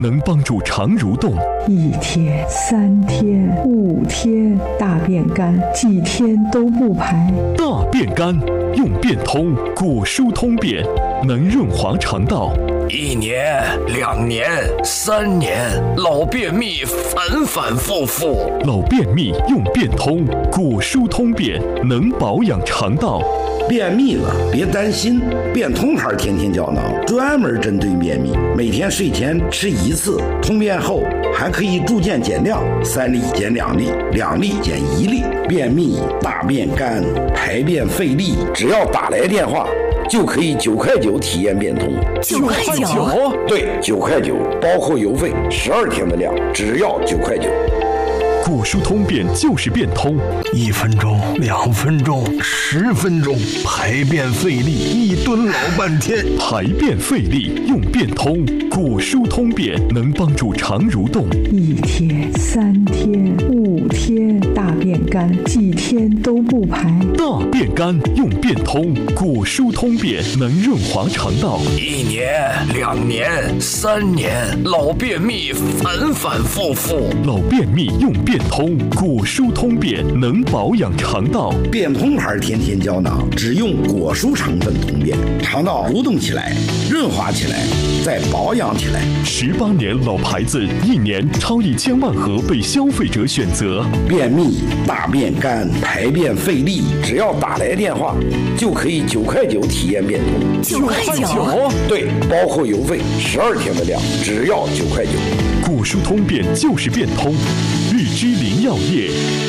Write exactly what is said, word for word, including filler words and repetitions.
能帮助肠蠕动。 一天、三天、五天，大便干，几天都不排。 大便干，用便通果蔬通便，能润滑肠道。 一年、两年、三年，老便秘反反复复。 老便秘用便通果蔬通便，能保养肠道。 便秘了别担心，便通牌天天胶囊专门针对便秘，每天睡前吃一次，通便后还可以逐渐减量，三粒减两粒，两粒减一粒。便秘、大便干、排便费力，只要打来电话就可以九块九体验便通。 九块九？ 对，九块九，包括邮费，十二天的量，只要九块九。 果蔬通便就是便通， 一分钟、两分钟、十分钟，排便费力，一蹲老半天。 排便费力用便通果蔬通便，能帮助肠蠕动。 一天、三天、五天，大便干，几天都不排。 大便干用便通果蔬通便，能润滑肠道。 一年、两年、三年，老便秘反反复复。 老便秘用便通果蔬通便，能保养肠道。 便通牌天天胶囊只用果蔬成分通便，肠道蠕动起来，润滑起来，再保养起来。 十八年老牌子，一年超一千万盒被消费者选择。 便秘、大便干、排便费力，只要打来电话就可以九块九体验便通。 九块九？ 对，包括邮费，十二天的量，只要九块九。 果蔬通便就是便通，日之林药业。